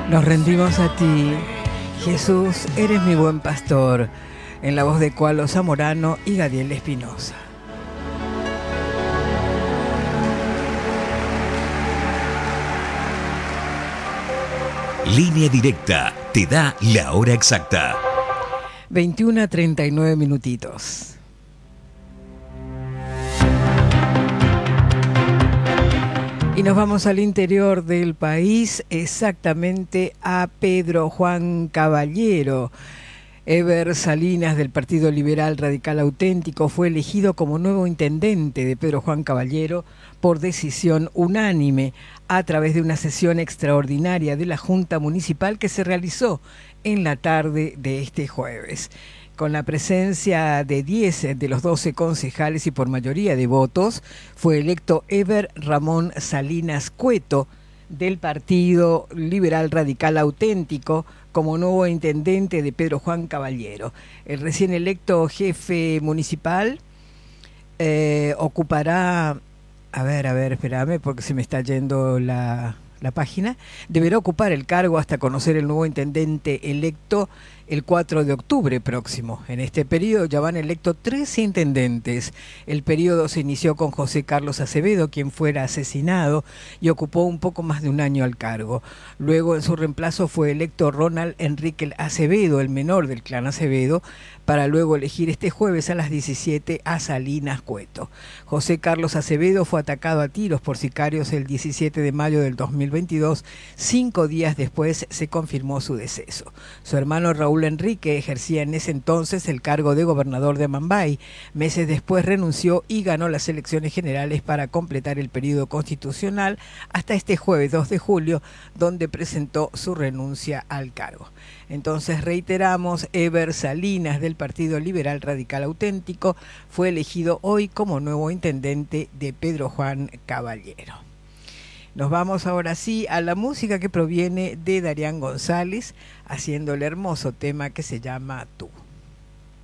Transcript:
Nos rendimos a ti, Jesús, eres mi buen pastor, en la voz de Cualo Zamorano y Gadiel Espinosa. Línea Directa te da la hora exacta. 21:39 minutitos. Y nos vamos al interior del país, exactamente a Pedro Juan Caballero. Eber Salinas, del Partido Liberal Radical Auténtico, fue elegido como nuevo intendente de Pedro Juan Caballero por decisión unánime a través de una sesión extraordinaria de la Junta Municipal que se realizó en la tarde de este jueves. Con la presencia de 10 de los 12 concejales y por mayoría de votos, fue electo Eber Ramón Salinas Cueto, del Partido Liberal Radical Auténtico, como nuevo intendente de Pedro Juan Caballero. El recién electo jefe municipal ocupará, espérame porque se me está yendo la página, deberá ocupar el cargo hasta conocer el nuevo intendente electo el 4 de octubre próximo. En este periodo ya van electos 3 intendentes. El periodo se inició con José Carlos Acevedo, quien fuera asesinado y ocupó un poco más de un año al cargo. Luego en su reemplazo fue electo Ronald Enrique Acevedo, el menor del clan Acevedo, para luego elegir este jueves a las 17 a Salinas Cueto. José Carlos Acevedo fue atacado a tiros por sicarios el 17 de mayo del 2022. 5 días después se confirmó su deceso. Su hermano Raúl Enrique ejercía en ese entonces el cargo de gobernador de Mambay. Meses después renunció y ganó las elecciones generales para completar el periodo constitucional hasta este jueves 2 de julio, donde presentó su renuncia al cargo. Entonces reiteramos, Eber Salinas, del Partido Liberal Radical Auténtico, fue elegido hoy como nuevo intendente de Pedro Juan Caballero. Nos vamos ahora sí a la música que proviene de Darián González, haciendo el hermoso tema que se llama Tú.